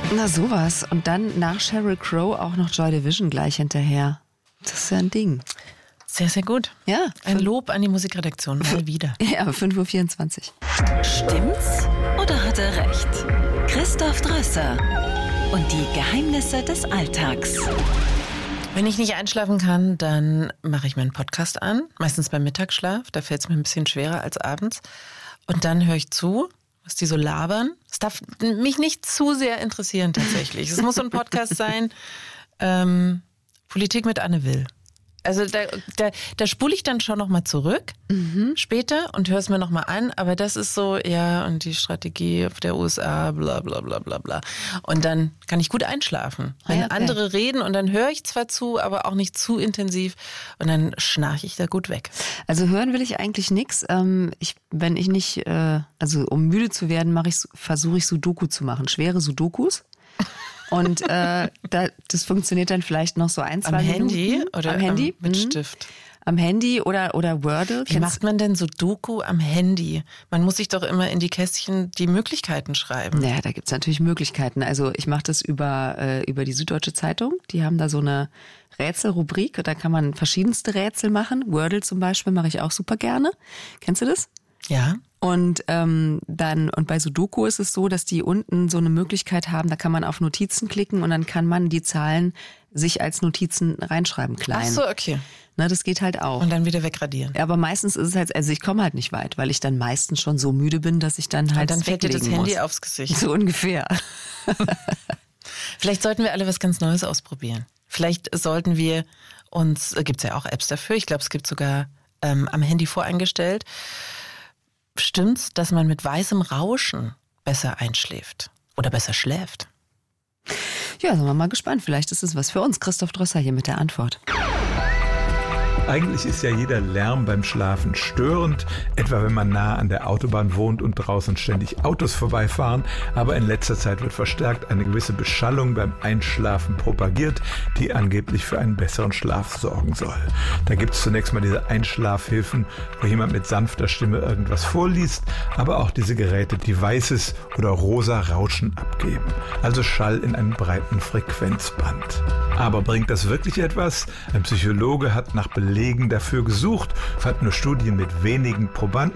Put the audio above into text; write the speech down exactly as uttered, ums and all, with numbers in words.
Na sowas. Und dann nach Sheryl Crow auch noch Joy Division gleich hinterher. Das ist ja ein Ding. Sehr, sehr gut. Ja. Ein Lob an die Musikredaktion. Mal wieder. Ja, fünf Uhr vierundzwanzig. Stimmt's oder hat er recht? Christoph Drösser und die Geheimnisse des Alltags. Wenn ich nicht einschlafen kann, dann mache ich meinen Podcast an. Meistens beim Mittagsschlaf. Da fällt es mir ein bisschen schwerer als abends. Und dann höre ich zu, was die so labern. Es darf mich nicht zu sehr interessieren tatsächlich. Es muss so ein Podcast sein. Ähm, Politik mit Anne Will. Also da, da, da spule ich dann schon nochmal zurück mhm. später und höre es mir nochmal an. Aber das ist so, ja, und die Strategie der U S A, bla bla bla bla bla. Und dann kann ich gut einschlafen. Wenn okay. andere reden und dann höre ich zwar zu, aber auch nicht zu intensiv. Und dann schnarche ich da gut weg. Also hören will ich eigentlich nichts. Ähm, ich, wenn ich nicht, äh, also um müde zu werden, mache ich, versuche ich Sudoku zu machen. Schwere Sudokus. Und äh, da, das funktioniert dann vielleicht noch so ein, zwei am Minuten. Handy oder am Handy? Am, mit mhm. Stift? Am Handy oder, oder Wordle. Wie macht man denn Sudoku am Handy? Man muss sich doch immer in die Kästchen die Möglichkeiten schreiben. Naja, da gibt's natürlich Möglichkeiten. Also ich mache das über, äh, über die Süddeutsche Zeitung. Die haben da so eine Rätselrubrik. Da kann man verschiedenste Rätsel machen. Wordle zum Beispiel mache ich auch super gerne. Kennst du das? Ja. Und ähm, dann und bei Sudoku ist es so, dass die unten so eine Möglichkeit haben, da kann man auf Notizen klicken und dann kann man die Zahlen sich als Notizen reinschreiben, klein. Ach so, okay. Na, das geht halt auch. Und dann wieder wegradieren. Ja, aber meistens ist es halt, also ich komme halt nicht weit, weil ich dann meistens schon so müde bin, dass ich dann halt und dann fällt dir das Handy muss. aufs Gesicht. So ungefähr. Vielleicht sollten wir alle was ganz Neues ausprobieren. Vielleicht sollten wir uns, gibt's ja auch Apps dafür, ich glaube, es gibt sogar ähm, am Handy voreingestellt. Stimmt's, dass man mit weißem Rauschen besser einschläft oder besser schläft? Ja, sind wir mal gespannt. Vielleicht ist es was für uns. Christoph Drösser hier mit der Antwort. Eigentlich ist ja jeder Lärm beim Schlafen störend, etwa wenn man nah an der Autobahn wohnt und draußen ständig Autos vorbeifahren. Aber in letzter Zeit wird verstärkt eine gewisse Beschallung beim Einschlafen propagiert, die angeblich für einen besseren Schlaf sorgen soll. Da gibt es zunächst mal diese Einschlafhilfen, wo jemand mit sanfter Stimme irgendwas vorliest, aber auch diese Geräte, die weißes oder rosa Rauschen abgeben. Also Schall in einem breiten Frequenzband. Aber bringt das wirklich etwas? Ein Psychologe hat nach Belegen dafür gesucht, fand nur Studien mit wenigen Probanden